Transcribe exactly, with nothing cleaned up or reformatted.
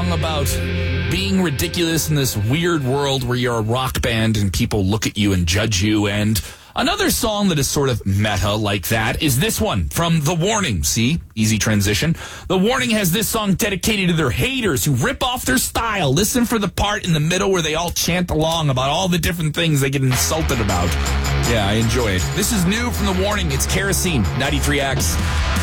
song about being ridiculous in this weird world where you're a rock band and people look at you and judge you. And another song that is sort of meta like that is this one from The Warning. See? Easy transition. The Warning has this song dedicated to their haters who rip off their style. Listen for the part in the middle where they all chant along about all the different things they get insulted about. Yeah, I enjoy it. This is new from The Warning. It's Kerosene, ninety-three X.